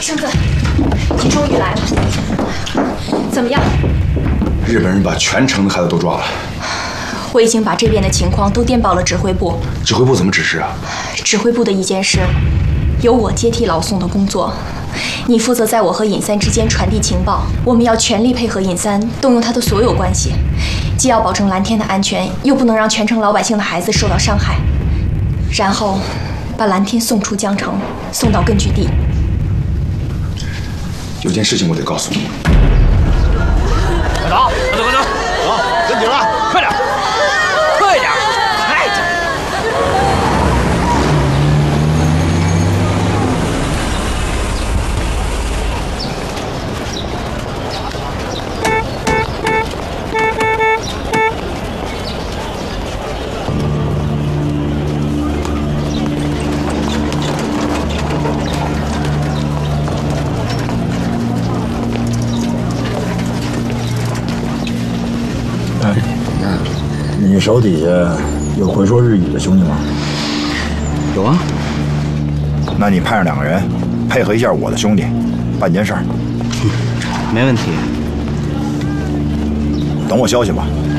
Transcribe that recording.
圣子，你终于来了，怎么样？ 日本人把全城的孩子都抓了。 我已经把这边的情况都电报了指挥部。 指挥部怎么指示啊？ 指挥部的意见是，由我接替老宋的工作，你负责在我和尹三之间传递情报。我们要全力配合尹三，动用他的所有关系，既要保证蓝天的安全，又不能让全城老百姓的孩子受到伤害。然后，把蓝天送出江城，送到根据地。 有件事情我得告诉你。 快走，快走，快走！走，跟紧了，快点，快点！哎！ 你手底下有会说日语的兄弟吗？ 有啊。 那你派上2个人，配合一下我的兄弟，办件事儿。 没问题。 等我消息吧。